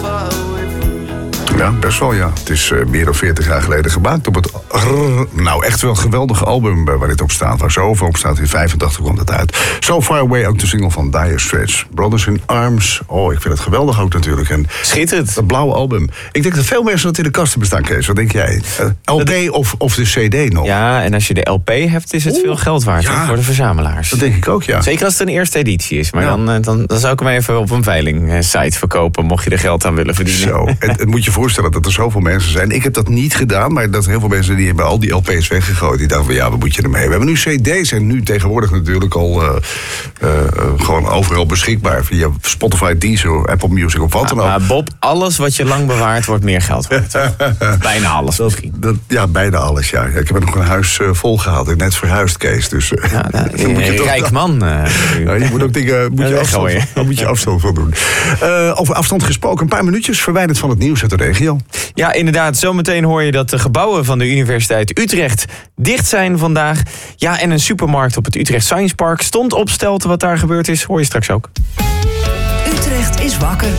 Ja, best wel, ja. Het is meer dan 40 jaar geleden gemaakt op het echt wel geweldige album waar dit op staat. Waar zoveel op staat. In 85 kwam dat uit. So Far Away, ook de single van Dire Straits. Brothers in Arms. Oh, ik vind het geweldig ook natuurlijk. En schitterend. Dat blauwe album. Ik denk dat veel mensen dat in de kasten bestaan, Kees. Wat denk jij? LP of de CD nog? Ja, en als je de LP hebt, is het veel geld waard voor de verzamelaars. Dat denk ik ook, ja. Zeker als het een eerste editie is. Maar dan zou ik hem even op een veilingsite verkopen, mocht je er geld aan willen verdienen. Zo, het moet je voorstellen dat er zoveel mensen zijn. Ik heb dat niet gedaan, maar dat heel veel mensen die hebben al die LP's weggegooid. Die dachten van ja, wat moet je ermee? We hebben nu CD's en nu tegenwoordig natuurlijk al gewoon overal beschikbaar. Via Spotify, Deezer, Apple Music of wat dan ook. Maar Bob, alles wat je lang bewaart wordt meer geld waard. Bijna alles misschien. Ja, bijna alles, ja. Ik heb nog een huis vol gehad. Ik heb net verhuisd, Kees. Dus, rijk man. Je moet ook dingen moet je afstand van doen. Over afstand gesproken, een paar minuutjes verwijderd van het nieuws uit de regio. Ja, inderdaad. Zometeen hoor je dat de gebouwen van de Universiteit Utrecht dicht zijn vandaag. Ja, en een supermarkt op het Utrecht Science Park stond op stelte. Wat daar gebeurd is, hoor je straks ook. Utrecht is wakker.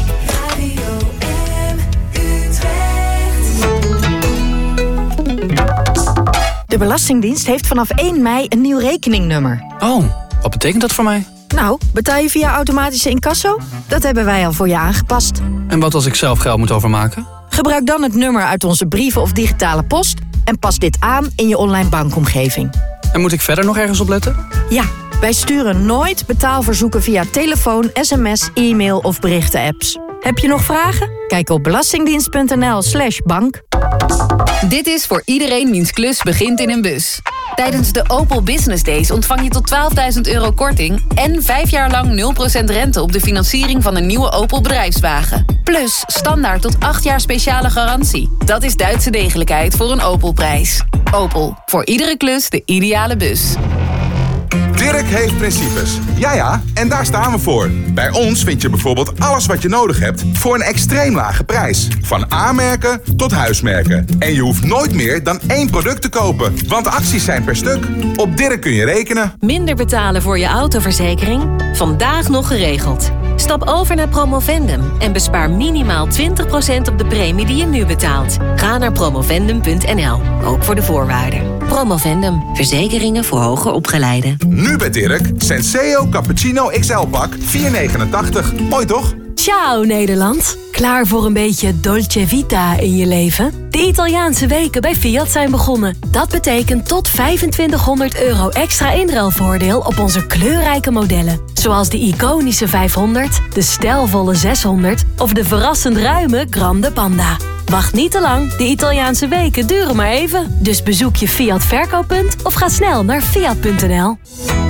De Belastingdienst heeft vanaf 1 mei een nieuw rekeningnummer. Oh, wat betekent dat voor mij? Nou, betaal je via automatische incasso? Dat hebben wij al voor je aangepast. En wat als ik zelf geld moet overmaken? Gebruik dan het nummer uit onze brieven of digitale post en pas dit aan in je online bankomgeving. En moet ik verder nog ergens op letten? Ja, wij sturen nooit betaalverzoeken via telefoon, sms, e-mail of berichtenapps. Heb je nog vragen? Kijk op belastingdienst.nl/bank. Dit is voor iedereen wiens klus begint in een bus. Tijdens de Opel Business Days ontvang je tot €12.000 korting en 5 jaar lang 0% rente op de financiering van een nieuwe Opel bedrijfswagen. Plus standaard tot 8 jaar speciale garantie. Dat is Duitse degelijkheid voor een Opel-prijs. Opel, voor iedere klus de ideale bus. Dirk heeft principes. Ja, en daar staan we voor. Bij ons vind je bijvoorbeeld alles wat je nodig hebt voor een extreem lage prijs. Van A-merken tot huismerken. En je hoeft nooit meer dan 1 product te kopen, want de acties zijn per stuk. Op Dirk kun je rekenen. Minder betalen voor je autoverzekering? Vandaag nog geregeld. Stap over naar Promovendum en bespaar minimaal 20% op de premie die je nu betaalt. Ga naar promovendum.nl, ook voor de voorwaarden. Promovendum, verzekeringen voor hoger opgeleiden. Nu bij Dirk, Senseo Cappuccino XL-pak, €4,89. Mooi toch? Ciao Nederland. Klaar voor een beetje Dolce Vita in je leven? De Italiaanse weken bij Fiat zijn begonnen. Dat betekent tot €2500 extra inruilvoordeel op onze kleurrijke modellen. Zoals de iconische 500, de stijlvolle 600 of de verrassend ruime Grande Panda. Wacht niet te lang, de Italiaanse weken duren maar even. Dus bezoek je Fiat verkooppunt of ga snel naar fiat.nl.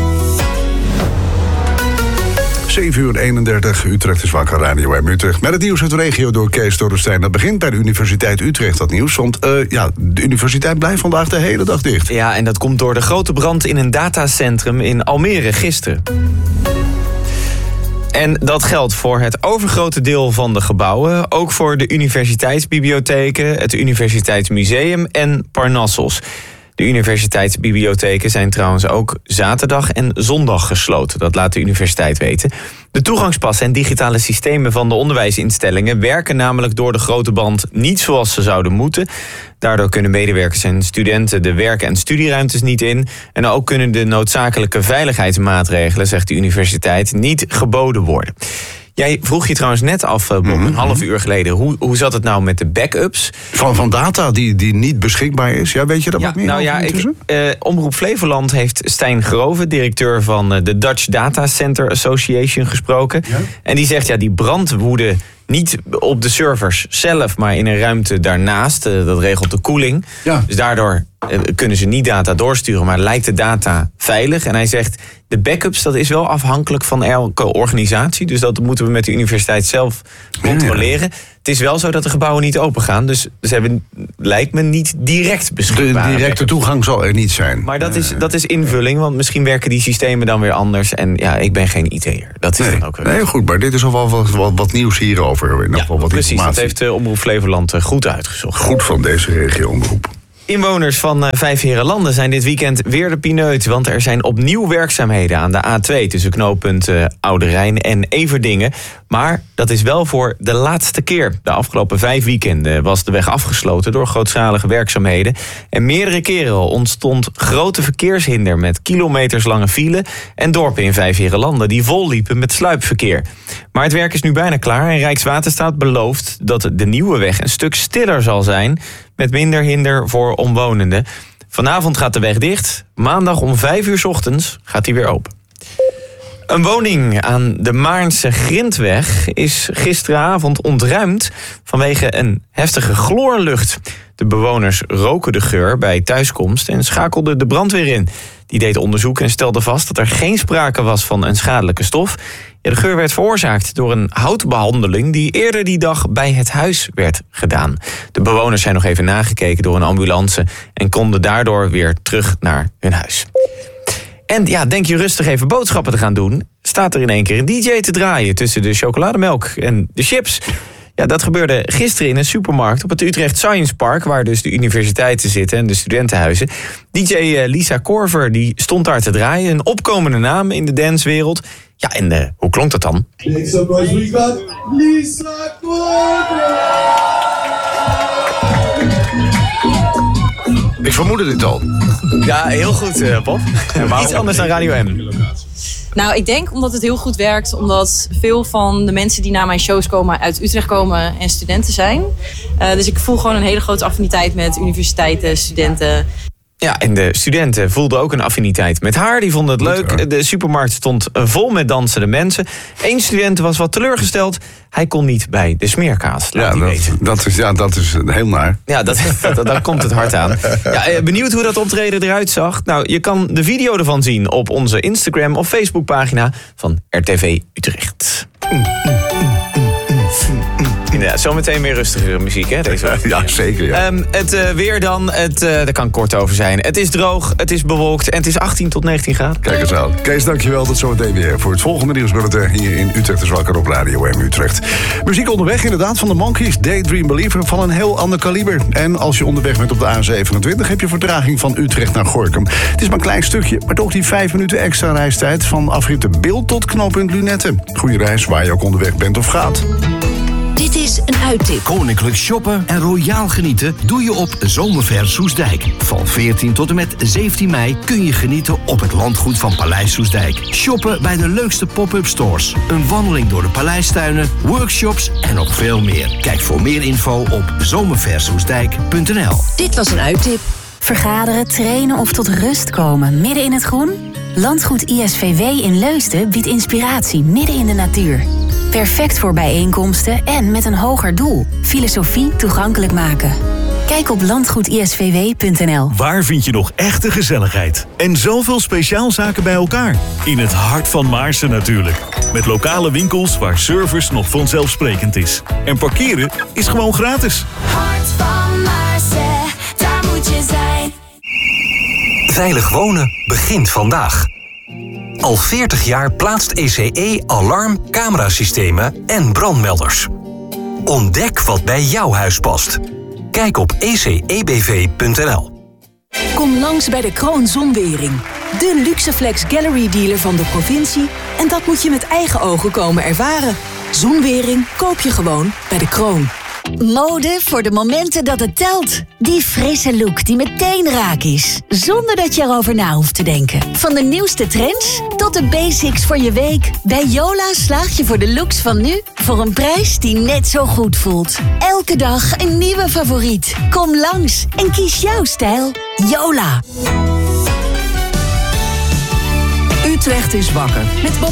7:31, Utrecht is wakker, Radio M Utrecht. Met het nieuws uit de regio door Kees Dorrestein. Dat begint bij de Universiteit Utrecht, dat nieuws. Want de universiteit blijft vandaag de hele dag dicht. Ja, en dat komt door de grote brand in een datacentrum in Almere gisteren. En dat geldt voor het overgrote deel van de gebouwen. Ook voor de universiteitsbibliotheken, het Universiteitsmuseum en Parnassos. De universiteitsbibliotheken zijn trouwens ook zaterdag en zondag gesloten. Dat laat de universiteit weten. De toegangspassen en digitale systemen van de onderwijsinstellingen werken namelijk door de grote band niet zoals ze zouden moeten. Daardoor kunnen medewerkers en studenten de werk- en studieruimtes niet in. En ook kunnen de noodzakelijke veiligheidsmaatregelen, zegt de universiteit, niet geboden worden. Jij vroeg je trouwens net af, Bob, een half uur geleden. Hoe zat het nou met de backups? Van data die niet beschikbaar is? Ja, weet je dat wat meer? Nou ja, Omroep Flevoland heeft Stijn Groven, directeur van de Dutch Data Center Association, gesproken. Ja? En die zegt, die brandwoede niet op de servers zelf, maar in een ruimte daarnaast. Dat regelt de koeling. Ja. Dus daardoor kunnen ze niet data doorsturen, maar lijkt de data veilig. En hij zegt, de backups, dat is wel afhankelijk van elke organisatie. Dus dat moeten we met de universiteit zelf controleren. Ja. Het is wel zo dat de gebouwen niet open gaan. Dus ze hebben, lijkt me, niet direct beschikbaar. De directe toegang zal er niet zijn. Maar dat is invulling, want misschien werken die systemen dan weer anders. En ik ben geen IT'er. Dat is dan ook weer. Nee, goed, maar dit is al wel wat nieuws hierover. In ieder geval wat precies, informatie. Dat heeft Omroep Flevoland goed uitgezocht. Goed van deze regio-omroep. Inwoners van Vijfheerenlanden zijn dit weekend weer de pineut, want er zijn opnieuw werkzaamheden aan de A2 tussen knooppunt Oude Rijn en Everdingen. Maar dat is wel voor de laatste keer. De afgelopen 5 weekenden was de weg afgesloten door grootschalige werkzaamheden. En meerdere keren ontstond grote verkeershinder met kilometerslange file en dorpen in Vijfheerenlanden die vol liepen met sluipverkeer. Maar het werk is nu bijna klaar en Rijkswaterstaat belooft dat de nieuwe weg een stuk stiller zal zijn met minder hinder voor omwonenden. Vanavond gaat de weg dicht. Maandag om 5:00 ochtends gaat die weer open. Een woning aan de Maarnse Grindweg is gisteravond ontruimd vanwege een heftige chloorlucht. De bewoners roken de geur bij thuiskomst en schakelden de brandweer in. Die deed onderzoek en stelde vast dat er geen sprake was van een schadelijke stof. Ja, de geur werd veroorzaakt door een houtbehandeling die eerder die dag bij het huis werd gedaan. De bewoners zijn nog even nagekeken door een ambulance en konden daardoor weer terug naar hun huis. En ja, denk je rustig even boodschappen te gaan doen, staat er in één keer een DJ te draaien tussen de chocolademelk en de chips. Ja, dat gebeurde gisteren in een supermarkt op het Utrecht Science Park, waar dus de universiteiten zitten en de studentenhuizen. DJ Lisa Korver die stond daar te draaien, een opkomende naam in de dancewereld. Ja, en hoe klonk dat dan? Make some noise, we got Lisa Korver! Ik vermoedde dit al. Ja, heel goed, Pop. Iets anders dan Radio M. Nou, ik denk omdat het heel goed werkt. Omdat veel van de mensen die naar mijn shows komen uit Utrecht komen en studenten zijn. Dus ik voel gewoon een hele grote affiniteit met universiteiten, studenten. Ja, en de studenten voelden ook een affiniteit met haar. Die vonden het leuk. De supermarkt stond vol met dansende mensen. Eén student was wat teleurgesteld. Hij kon niet bij de smeerkaas. Dat is heel naar. Ja, daar komt het hard aan. Ja, benieuwd hoe dat optreden eruit zag? Nou, je kan de video ervan zien op onze Instagram of Facebookpagina van RTV Utrecht. Ja, zometeen meer rustigere muziek, hè? Deze ja, zeker. Ja. Het weer dan, daar kan kort over zijn. Het is droog, het is bewolkt en het is 18 tot 19 graden. Kijk eens aan. Kees, dankjewel. Tot zometeen weer voor het volgende nieuwsbulletin hier in Utrecht is wakker op Radio M Utrecht. Muziek onderweg inderdaad van de Monkees, Daydream Believer, van een heel ander kaliber. En als je onderweg bent op de A27 heb je vertraging van Utrecht naar Gorinchem. Het is maar een klein stukje, maar toch die 5 minuten extra reistijd van afrit de Beeld tot knooppunt Lunette. Goeie reis waar je ook onderweg bent of gaat. Dit is een uittip. Koninklijk shoppen en royaal genieten doe je op Zomerver Soestdijk. Van 14 tot en met 17 mei kun je genieten op het landgoed van Paleis Soestdijk. Shoppen bij de leukste pop-up stores. Een wandeling door de paleistuinen, workshops en nog veel meer. Kijk voor meer info op zomerversoestdijk.nl. Dit was een uittip. Vergaderen, trainen of tot rust komen midden in het groen? Landgoed ISVW in Leusden biedt inspiratie midden in de natuur. Perfect voor bijeenkomsten en met een hoger doel. Filosofie toegankelijk maken. Kijk op landgoedisvw.nl. Waar vind je nog echte gezelligheid? En zoveel speciaalzaken bij elkaar? In het hart van Maarsen natuurlijk. Met lokale winkels waar service nog vanzelfsprekend is. En parkeren is gewoon gratis. Hart van Maarsen, daar moet je zijn. Veilig wonen begint vandaag. Al 40 jaar plaatst ECE alarm, camerasystemen en brandmelders. Ontdek wat bij jouw huis past. Kijk op ecebv.nl. Kom langs bij de Kroon Zonwering. De Luxeflex Gallery dealer van de provincie. En dat moet je met eigen ogen komen ervaren. Zonwering koop je gewoon bij de Kroon. Mode voor de momenten dat het telt. Die frisse look die meteen raak is. Zonder dat je erover na hoeft te denken. Van de nieuwste trends tot de basics voor je week. Bij Yola slaag je voor de looks van nu voor een prijs die net zo goed voelt. Elke dag een nieuwe favoriet. Kom langs en kies jouw stijl. Yola. Utrecht is wakker met